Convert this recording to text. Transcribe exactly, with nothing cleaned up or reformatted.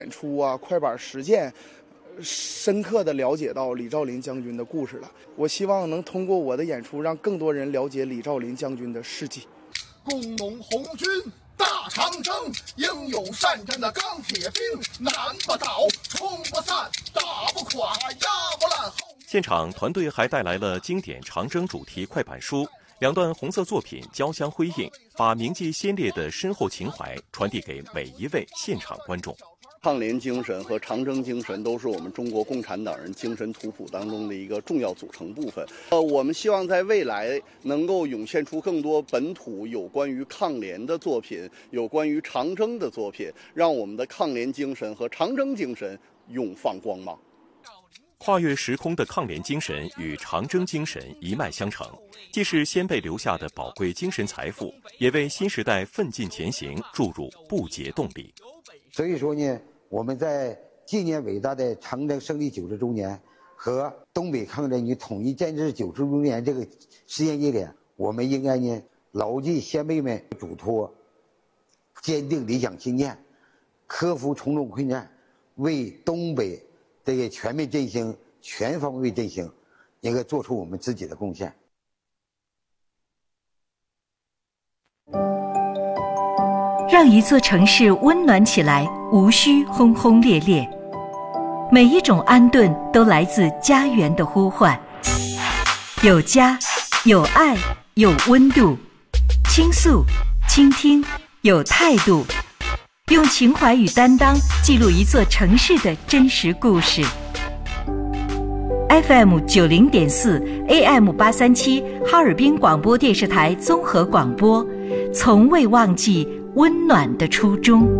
演出啊，快板实践，深刻的了解到李兆林将军的故事了。我希望能通过我的演出，让更多人了解李兆林将军的事迹。 工农红军大长征，英勇善战的钢铁兵，难不倒，冲不散，打不垮，压不烂。 现场团队还带来了经典长征主题快板书，两段红色作品交相辉映，把铭记先烈的深厚情怀传递给每一位现场观众。 抗联精神和长征精神都是我们中国共产党人精神图谱当中的一个重要组成部分。呃，我们希望在未来能够涌现出更多本土有关于抗联的作品，有关于长征的作品，让我们的抗联精神和长征精神永放光芒。 跨越时空的抗联精神与长征精神一脉相承，既是先辈留下的宝贵精神财富，也为新时代奋进前行注入不竭动力。 所以说呢，我们在纪念伟大的长征胜利九十周年和东北抗战与统一建设九十周年这个时间节点，我们应该呢牢记先辈们嘱托，坚定理想信念，克服重重困难，为东北这个全面振兴、全方位振兴，应该做出我们自己的贡献。 让一座城市温暖起来，无需轰轰烈烈。每一种安顿都来自家园的呼唤。有家，有爱，有温度。倾诉，倾听，有态度。用情怀与担当记录一座城市的真实故事。F M 九零点四 A M 八三七哈尔滨广播电视台综合广播，从未忘记温暖的初衷。